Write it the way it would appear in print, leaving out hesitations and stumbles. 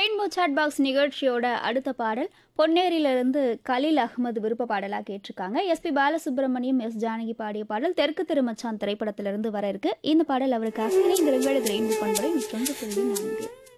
Rainbow chat box நிகழ்ச்சியோட அடுத்த பாடல் பொன்னேரியிலிருந்து கலீல் அகமது விருப்ப பாடலாக கேட்டிருக்காங்க. எஸ்பி பாலசுப்ரமணியம், எஸ் ஜானகி பாடிய பாடல் தெற்கு திருமச்சான் திரைப்படத்திலிருந்து வர இருக்கு. இந்த பாடல் அவருக்காக இணைந்திருங்கள். இது ரெயின்போ பண்பலை 101.4.